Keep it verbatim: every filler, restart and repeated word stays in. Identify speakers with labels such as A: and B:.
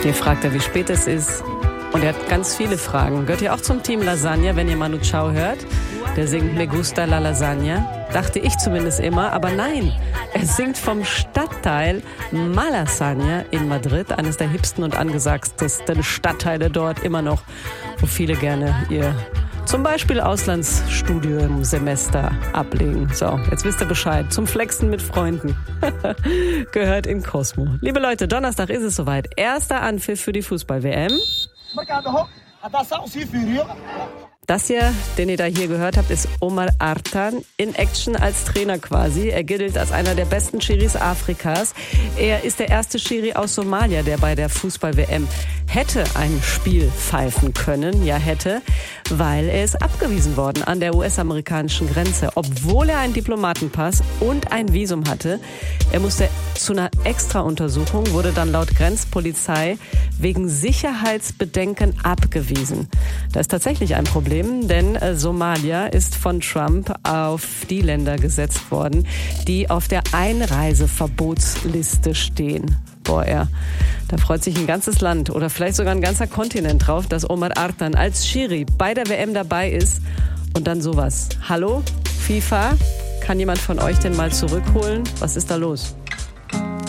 A: Hier fragt er, wie spät es ist. Und er hat ganz viele Fragen. Gehört ihr auch zum Team Lasagna, wenn ihr Manu Chao hört? Der singt Me gusta la lasagna. Dachte ich zumindest immer, aber nein. Er singt vom Stadtteil Malasaña in Madrid, eines der hipsten und angesagtesten Stadtteile dort immer noch, wo viele gerne ihr zum Beispiel Auslandsstudium-Semester ablegen. So, jetzt wisst ihr Bescheid. Zum Flexen mit Freunden. Gehört in Cosmo. Liebe Leute, Donnerstag ist es soweit. Erster Anpfiff für die Fußball-W M. Das hier, den ihr da hier gehört habt, ist Omar Artan in Action als Trainer quasi. Er gilt als einer der besten Schiris Afrikas. Er ist der erste Schiri aus Somalia, der bei der Fußball-W M hätte ein Spiel pfeifen können. Ja, hätte, weil er ist abgewiesen worden an der U S-amerikanischen Grenze, obwohl er einen Diplomatenpass und ein Visum hatte. Er musste zu einer Extrauntersuchung, wurde dann laut Grenzpolizei wegen Sicherheitsbedenken abgewiesen. Das ist tatsächlich ein Problem, denn äh, Somalia ist von Trump auf die Länder gesetzt worden, die auf der Einreiseverbotsliste stehen. Boah, ja. Da freut sich ein ganzes Land oder vielleicht sogar ein ganzer Kontinent drauf, dass Omar Artan als Schiri bei der W M dabei ist und dann sowas. Hallo, FIFA? Kann jemand von euch denn mal zurückholen? Was ist da los?